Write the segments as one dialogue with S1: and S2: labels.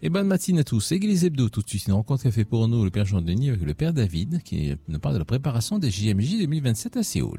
S1: Et bonne matinée à tous. Église Hebdo, tout de suite, une rencontre qu'a fait pour nous le Père Jean-Denis avec le Père David, qui nous parle de la préparation des JMJ 2027 à Séoul.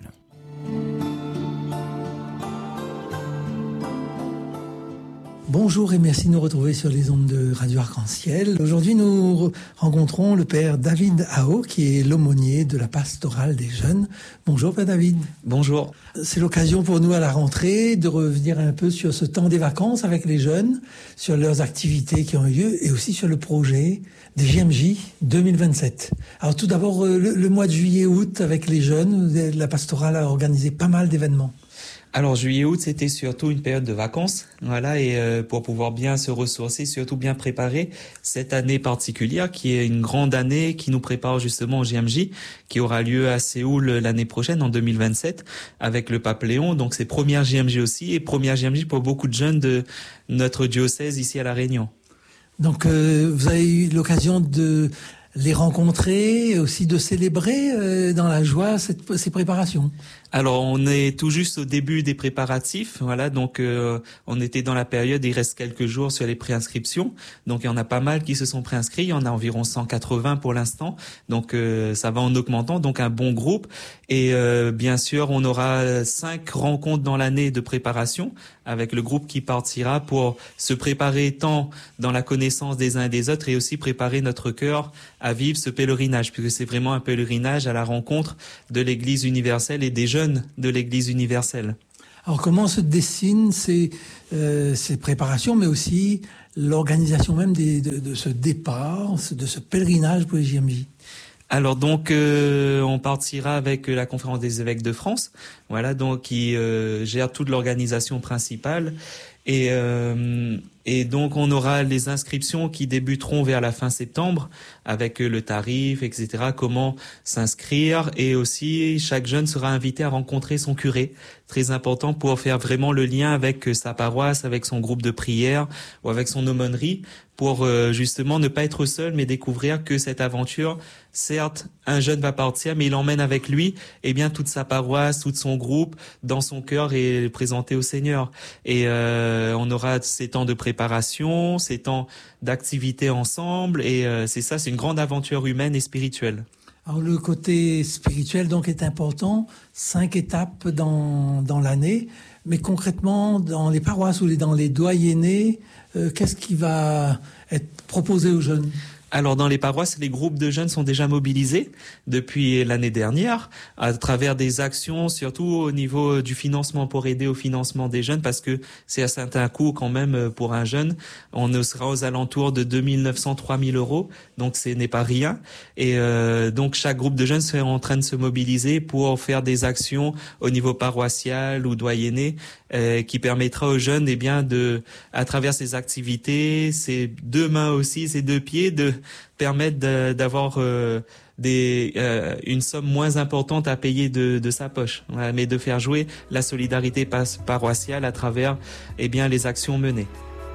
S2: Bonjour et merci de nous retrouver sur les ondes de Radio Arc-en-Ciel. Aujourd'hui, nous rencontrons le Père David Ao, qui est l'aumônier de la pastorale des jeunes. Bonjour Père David.
S3: Bonjour.
S2: C'est l'occasion pour nous à la rentrée de revenir un peu sur ce temps des vacances avec les jeunes, sur leurs activités qui ont eu lieu et aussi sur le projet des JMJ 2027. Alors tout d'abord, le mois de juillet-août avec les jeunes, la pastorale a organisé pas mal d'événements.
S3: Alors juillet-août, c'était surtout une période de vacances, voilà, et pour pouvoir bien se ressourcer, surtout bien préparer cette année particulière qui est une grande année qui nous prépare justement au JMJ qui aura lieu à Séoul l'année prochaine en 2027 avec le pape Léon. Donc c'est première JMJ aussi et première JMJ pour beaucoup de jeunes de notre diocèse ici à La Réunion.
S2: Donc vous avez eu l'occasion de les rencontrer et aussi de célébrer dans la joie ces préparations.
S3: Alors on est tout juste au début des préparatifs, voilà, donc on était dans la période, il reste quelques jours sur les préinscriptions, donc il y en a pas mal qui se sont préinscrits, il y en a environ 180 pour l'instant, donc ça va en augmentant, donc un bon groupe, et bien sûr on aura 5 rencontres dans l'année de préparation, avec le groupe qui partira pour se préparer tant dans la connaissance des uns et des autres, et aussi préparer notre cœur à vivre ce pèlerinage, puisque c'est vraiment un pèlerinage à la rencontre de l'Église universelle et des jeunes de l'Église universelle.
S2: Alors comment se dessinent ces préparations, mais aussi l'organisation même de ce départ, de ce pèlerinage pour les JMJ?
S3: Alors donc on partira avec la conférence des évêques de France, voilà, donc qui gère toute l'organisation principale. Et donc on aura les inscriptions qui débuteront vers la fin septembre avec le tarif, etc. Comment s'inscrire, et aussi chaque jeune sera invité à rencontrer son curé, très important pour faire vraiment le lien avec sa paroisse, avec son groupe de prière ou avec son aumônerie, pour justement ne pas être seul mais découvrir que cette aventure, certes un jeune va partir mais il emmène avec lui toute sa paroisse, tout son groupe dans son cœur et présenter au Seigneur. Et on aura ces temps de préparation, ces temps d'activité ensemble, et c'est une grande aventure humaine et spirituelle.
S2: Alors le côté spirituel donc est important, 5 étapes dans l'année, mais concrètement dans les paroisses ou dans les doyennés, qu'est-ce qui va être proposé aux jeunes ?
S3: Alors dans les paroisses, les groupes de jeunes sont déjà mobilisés depuis l'année dernière à travers des actions, surtout au niveau du financement, pour aider au financement des jeunes, parce que c'est un certain coût quand même pour un jeune. On sera aux alentours de 2900-3000 euros, donc ce n'est pas rien. Et donc chaque groupe de jeunes sera en train de se mobiliser pour faire des actions au niveau paroissial ou doyenné, qui permettra aux jeunes à travers ces activités, ces deux mains aussi, ces deux pieds, de permettre d'avoir une somme moins importante à payer de sa poche, voilà, mais de faire jouer la solidarité paroissiale à travers les actions menées.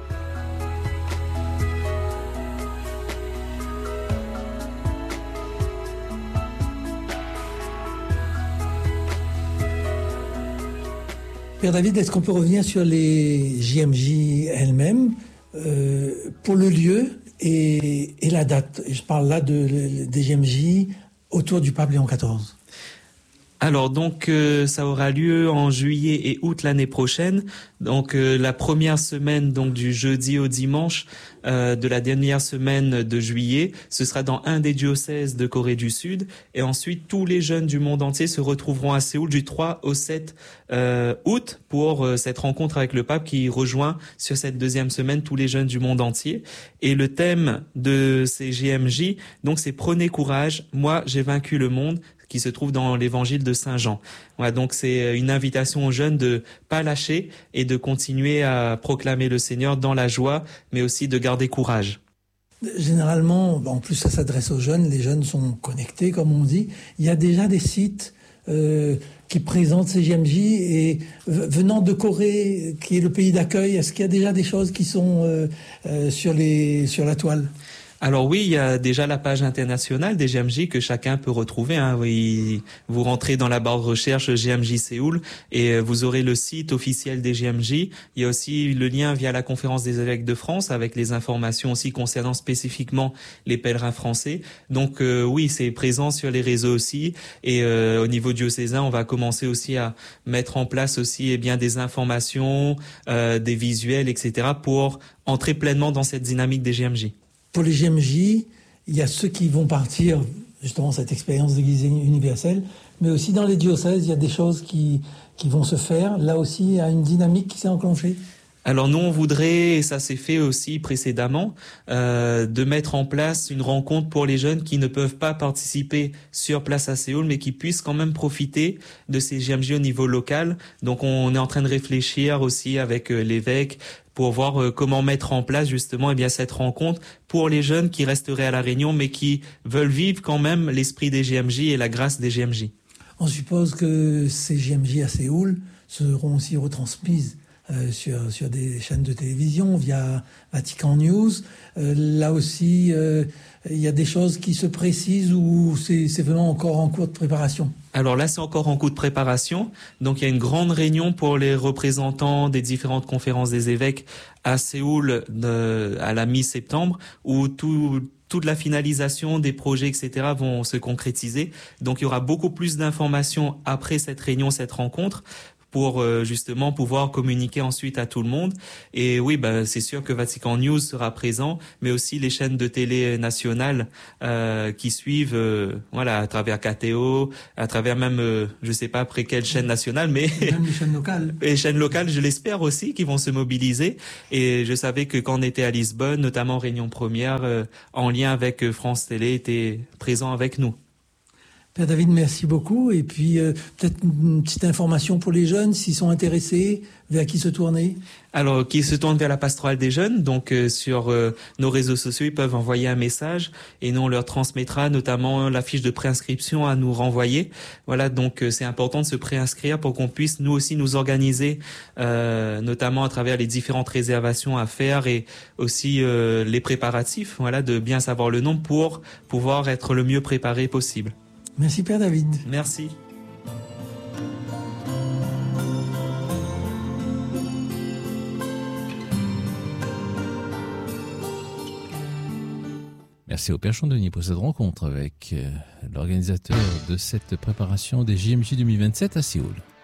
S2: Père David, est-ce qu'on peut revenir sur les JMJ elles-mêmes, pour le lieu et la date? Je parle là des JMJ autour du pape Léon XIV.
S3: Alors donc ça aura lieu en juillet et août l'année prochaine. Donc la première semaine, donc du jeudi au dimanche de la dernière semaine de juillet, ce sera dans un des diocèses de Corée du Sud, et ensuite tous les jeunes du monde entier se retrouveront à Séoul du 3 au 7 août pour cette rencontre avec le pape qui rejoint sur cette deuxième semaine tous les jeunes du monde entier. Et le thème de ces JMJ, donc c'est Prenez courage, moi j'ai vaincu le monde, qui se trouve dans l'évangile de Saint Jean. Voilà, donc c'est une invitation aux jeunes de pas lâcher et de continuer à proclamer le Seigneur dans la joie, mais aussi de garder courage.
S2: Généralement, en plus ça s'adresse aux jeunes, les jeunes sont connectés comme on dit. Il y a déjà des sites qui présentent ces JMJ, et venant de Corée, qui est le pays d'accueil, est-ce qu'il y a déjà des choses qui sont sur la toile ?
S3: Alors oui, il y a déjà la page internationale des GMJ que chacun peut retrouver. Hein. Oui, vous rentrez dans la barre de recherche GMJ Séoul et vous aurez le site officiel des GMJ. Il y a aussi le lien via la conférence des évêques de France avec les informations aussi concernant spécifiquement les pèlerins français. Donc oui, c'est présent sur les réseaux aussi. Et au niveau diocésain, on va commencer aussi à mettre en place aussi des informations, des visuels, etc. pour entrer pleinement dans cette dynamique des GMJ.
S2: Pour les GMJ, il y a ceux qui vont partir, justement, cette expérience d'Église universelle, mais aussi dans les diocèses, il y a des choses qui vont se faire. Là aussi, il y a une dynamique qui s'est enclenchée.
S3: Alors nous, on voudrait, et ça s'est fait aussi précédemment, de mettre en place une rencontre pour les jeunes qui ne peuvent pas participer sur place à Séoul, mais qui puissent quand même profiter de ces GMJ au niveau local. Donc on est en train de réfléchir aussi avec l'évêque pour voir comment mettre en place justement cette rencontre pour les jeunes qui resteraient à La Réunion, mais qui veulent vivre quand même l'esprit des GMJ et la grâce des GMJ.
S2: On suppose que ces GMJ à Séoul seront aussi retransmises sur des chaînes de télévision, via Vatican News. Là aussi, il y a des choses qui se précisent ou c'est vraiment encore en cours de préparation?
S3: Alors là, c'est encore en cours de préparation. Donc, il y a une grande réunion pour les représentants des différentes conférences des évêques à Séoul à la mi-septembre, où toute la finalisation des projets, etc. vont se concrétiser. Donc, il y aura beaucoup plus d'informations après cette réunion, cette rencontre, pour justement pouvoir communiquer ensuite à tout le monde. Et oui, c'est sûr que Vatican News sera présent, mais aussi les chaînes de télé nationales qui suivent, à travers KTO, à travers même, je sais pas après quelle chaîne nationale, mais
S2: même les chaînes locales.
S3: Les chaînes locales, je l'espère aussi, qui vont se mobiliser. Et je savais que quand on était à Lisbonne, notamment Réunion Première, en lien avec France Télé, était présent avec nous.
S2: Père David, merci beaucoup. Et puis, peut-être une petite information pour les jeunes, s'ils sont intéressés, vers qui se tourner?
S3: Alors, qui se tournent vers la pastorale des jeunes. Donc, sur nos réseaux sociaux, ils peuvent envoyer un message et nous, on leur transmettra notamment la fiche de préinscription à nous renvoyer. Voilà, donc c'est important de se préinscrire pour qu'on puisse, nous aussi, nous organiser, notamment à travers les différentes réservations à faire et aussi les préparatifs, de bien savoir le nom pour pouvoir être le mieux préparé possible.
S2: Merci Père David.
S3: Merci.
S1: Merci au Père Chandonnier pour cette rencontre avec l'organisateur de cette préparation des JMJ 2027 à Séoul.